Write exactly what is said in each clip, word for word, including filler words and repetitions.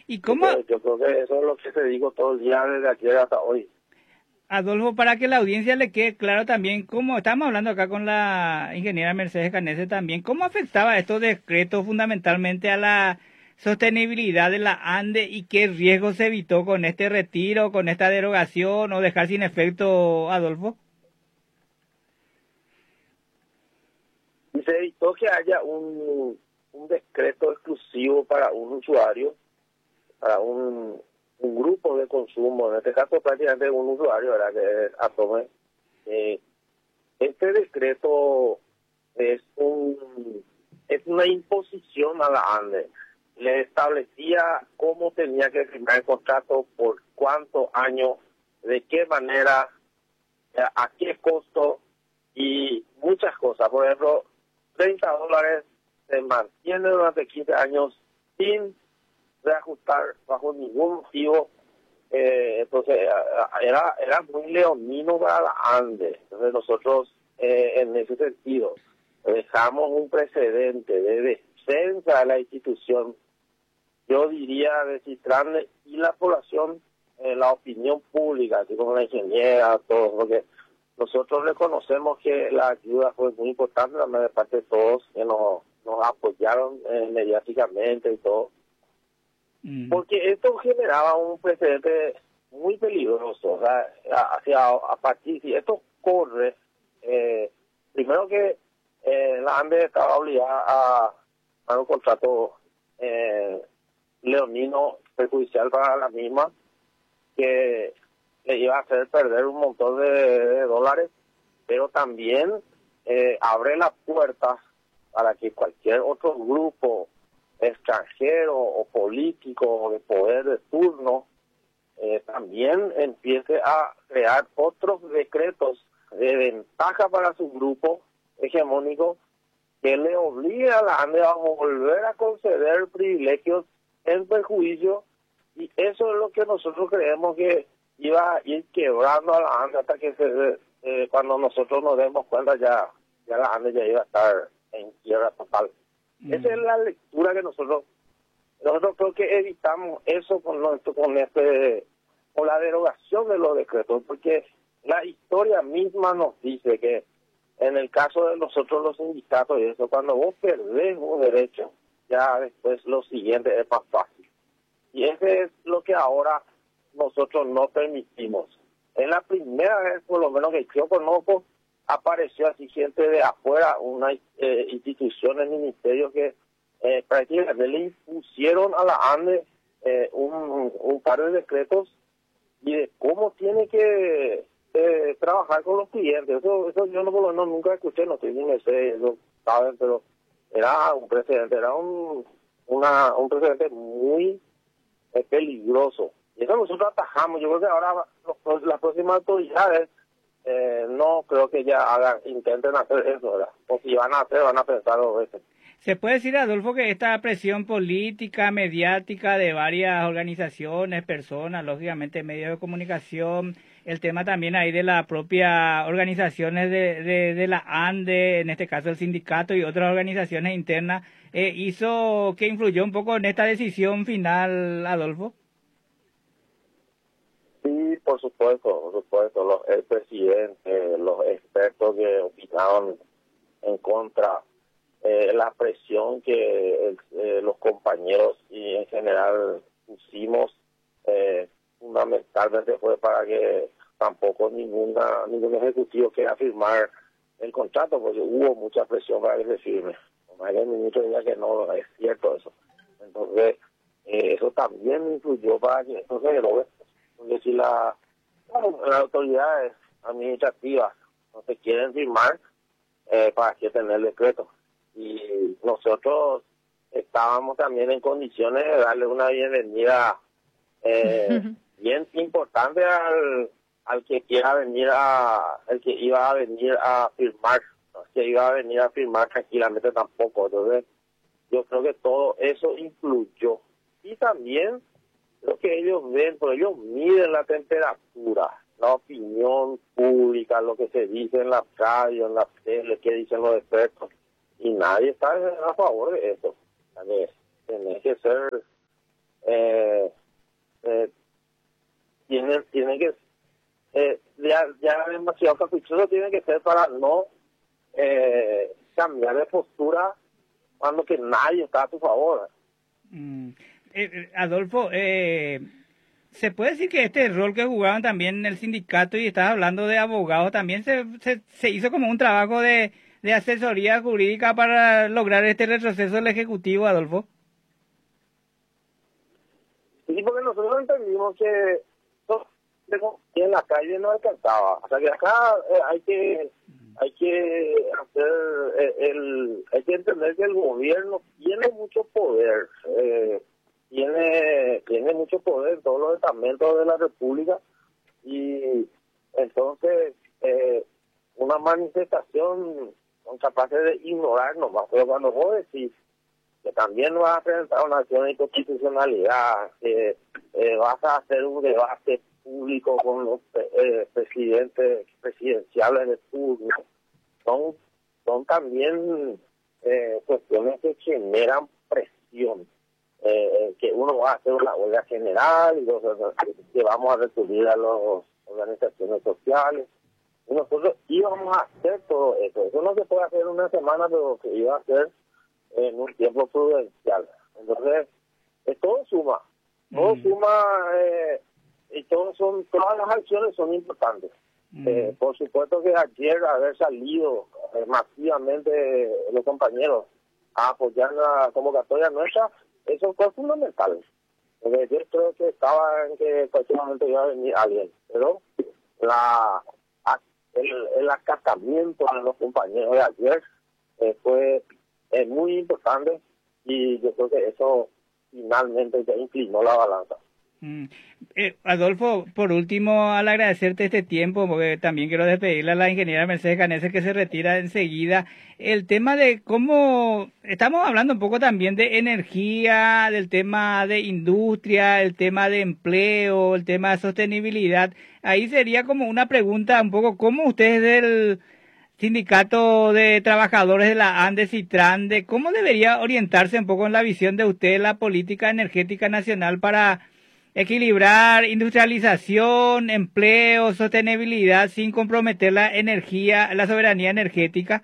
¿Y cómo? Yo, yo creo que eso es lo que te digo todo el día desde ayer hasta hoy. Adolfo, para que la audiencia le quede claro también, cómo estamos hablando acá con la ingeniera Mercedes Canese también, ¿cómo afectaba estos decretos fundamentalmente a la sostenibilidad de la ANDE y qué riesgo se evitó con este retiro, con esta derogación o dejar sin efecto, Adolfo? Y se evitó que haya un, un decreto exclusivo para un usuario, para un, un grupo de consumo, en este caso prácticamente un usuario, ¿verdad? Que es Atome. Eh, este decreto es un es una imposición a la ANDE. Le establecía cómo tenía que firmar el contrato, por cuántos años, de qué manera, a qué costo y muchas cosas. Por ejemplo, treinta dólares se mantiene durante quince años sin reajustar bajo ningún motivo. Eh, entonces era era muy leonino para la ANDE. Entonces nosotros eh, en ese sentido dejamos un precedente de defensa de la institución, yo diría de Citrane y la población, eh, la opinión pública, así como la ingeniera, todos, porque nosotros reconocemos que la ayuda fue muy importante también de parte de todos que nos, nos apoyaron eh, mediáticamente y todo. Porque esto generaba un precedente muy peligroso, o sea, hacia a partir, si esto corre, eh, primero que eh, la ANDE estaba obligada a, a un contrato eh, leonino perjudicial para la misma, que le iba a hacer perder un montón de, de dólares, pero también eh, abre las puertas para que cualquier otro grupo extranjero o político o de poder de turno eh, también empiece a crear otros decretos de ventaja para su grupo hegemónico que le obligue a la ANDE a volver a conceder privilegios en perjuicio, y eso es lo que nosotros creemos que iba a ir quebrando a la ANDE hasta que se, eh, cuando nosotros nos demos cuenta ya, ya la ANDE ya iba a estar en quiebra total. Mm. Esa es la lectura que nosotros nosotros creo que evitamos eso con nuestro, con este con la derogación de los decretos, porque la historia misma nos dice que en el caso de nosotros los sindicatos y eso, cuando vos perdés un derecho, ya después lo siguiente es más fácil. Y ese es lo que ahora nosotros no permitimos. Es la primera vez, por lo menos que yo conozco, apareció así gente de afuera, una eh, institución, el ministerio que eh, prácticamente le impusieron a la ANDE eh, un, un par de decretos y de cómo tiene que eh, trabajar con los clientes. Eso eso yo no, por lo menos nunca escuché, no estoy ni me sé, eso saben, pero era un precedente, era un una un precedente muy eh, peligroso. Y eso nosotros atajamos. Yo creo que ahora los, las próximas autoridades eh, no creo que ya hagan, intenten hacer eso, ¿verdad? O si van a hacer, van a pensar dos veces. ¿Se puede decir, Adolfo, que esta presión política, mediática de varias organizaciones, personas, lógicamente medios de comunicación, el tema también ahí de las propias organizaciones de, de, de la ANDE, en este caso el sindicato y otras organizaciones internas, eh, hizo que influyó un poco en esta decisión final, Adolfo? Sí, por supuesto, por supuesto, los, el presidente, los expertos que opinaron en contra, Eh, la presión que eh, los compañeros y en general pusimos eh, fundamentalmente fue para que tampoco ninguna ningún ejecutivo quiera firmar el contrato, porque hubo mucha presión para que se firme. El ministro decía que no es cierto eso. Entonces eh, eso también influyó para que eso se logre, porque si la, bueno, las autoridades administrativas no se quieren firmar, eh, para que tener el decreto. Y nosotros estábamos también en condiciones de darle una bienvenida eh, bien importante al al que quiera venir a el que iba a venir a firmar, no que iba a venir a firmar tranquilamente tampoco. Entonces yo creo que todo eso influyó, y también lo que ellos ven, porque ellos miden la temperatura, la opinión pública, lo que se dice en la radio, en la tele, que dicen los expertos. Y nadie está a favor de eso. Tiene que ser eh, eh, tiene, tiene que, eh, ya, ya demasiado caprichoso tiene que ser para no eh, cambiar de postura cuando que nadie está a tu favor. Mm. Eh, Adolfo, eh, ¿se puede decir que este rol que jugaban también en el sindicato, y estás hablando de abogados, también se, se, se hizo como un trabajo de, de asesoría jurídica para lograr este retroceso del Ejecutivo, Adolfo? Sí, porque nosotros entendimos que en la calle no alcanzaba. O sea que acá eh, hay que hay que hacer eh, el hay que entender que el gobierno tiene mucho poder, eh, tiene tiene mucho poder en todos los estamentos de la República, y entonces eh, una manifestación son capaces de ignorarnos más. Pero cuando vos decís que también vas a presentar una acción de inconstitucionalidad, que eh, vas a hacer un debate público con los eh, presidentes presidenciales de turno, son son también eh, cuestiones que generan presión, eh, que uno va a hacer una huelga general y los, que vamos a recurrir a las organizaciones sociales, y nosotros íbamos a hacer todo eso. Eso no se puede hacer en una semana, pero se iba a hacer en un tiempo prudencial. Entonces, eh, todo suma, todo mm. suma, eh, y todo son, todas las acciones son importantes. Mm. Eh, por supuesto que ayer haber salido eh, masivamente los compañeros a apoyar la convocatoria nuestra, eso fue fundamental. Porque yo creo que estaba en que cualquier momento iba a venir alguien, pero la el, el acatamiento de los compañeros de ayer eh, fue es muy importante, y yo creo que eso finalmente ya inclinó la balanza. Mm. Eh, Adolfo, por último, al agradecerte este tiempo, porque también quiero despedirle a la ingeniera Mercedes Canese, que se retira enseguida, el tema de cómo, estamos hablando un poco también de energía, del tema de industria, el tema de empleo, el tema de sostenibilidad. Ahí sería como una pregunta un poco, ¿cómo ustedes del Sindicato de Trabajadores de la Andes y Trande, cómo debería orientarse un poco en la visión de usted la política energética nacional para equilibrar industrialización, empleo, sostenibilidad sin comprometer la energía, la soberanía energética?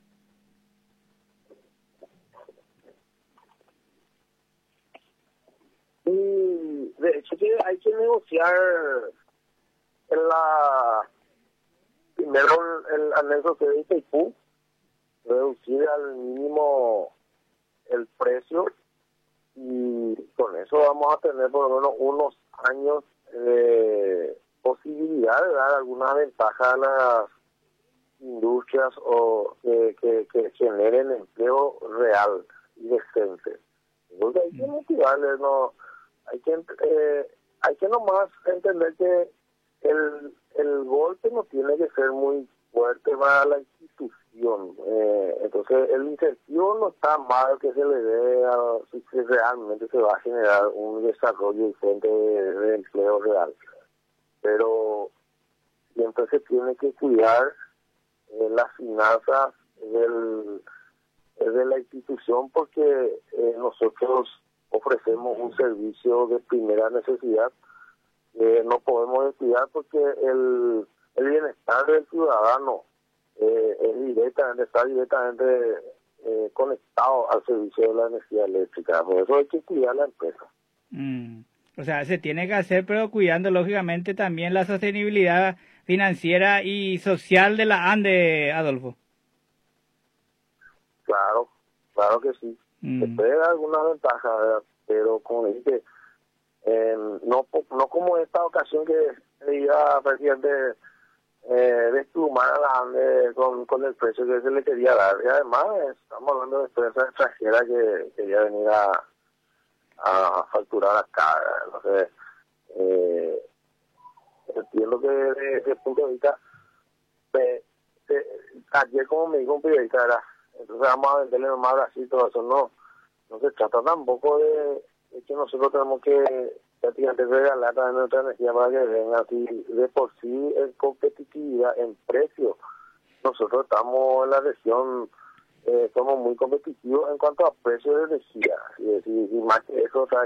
Y de hecho que hay que negociar en la primero el anexo que dice Itaipú, reducir al mínimo el precio, y con eso vamos a tener por lo menos unos años de posibilidad de dar alguna ventaja a las industrias o que, que, que generen empleo real y decente. Entonces hay que motivarles, no, hay que eh, hay que nomás entender que el el golpe no tiene que ser muy fuerte para la institución. Eh, entonces el incentivo no está mal que se le dé a si realmente se va a generar un desarrollo y fuente de, de empleo real. Pero siempre se tiene que cuidar eh, las finanzas del, de la institución, porque eh, nosotros ofrecemos un servicio de primera necesidad. Eh, no podemos descuidar porque el, el bienestar del ciudadano eh, es directamente, está directamente eh, conectado al servicio de la energía eléctrica. Por eso hay que cuidar la empresa. Mm. O sea, se tiene que hacer, pero cuidando lógicamente también la sostenibilidad financiera y social de la ANDE, Adolfo. Claro, claro que sí. Mm. Se puede dar alguna ventaja, ¿verdad? Pero como dije, Eh, no no como esta ocasión que le iba presidente eh, desplumar a la ANDE con, con el precio que se le quería dar. Y además estamos hablando de empresas extranjeras que quería venir a, a facturar acá. Entonces, eh, entiendo que desde ese punto de vista, de, de, ayer como me dijo un periodista, era, entonces vamos a venderle nomás a Brasil, todo eso no, no se trata tampoco de es que nosotros tenemos que prácticamente regalar también nuestra energía para que venga así. De por sí, en competitividad, en precio, nosotros estamos en la región, eh, somos muy competitivos en cuanto a precios de energía, y, y, y más que eso, o sea,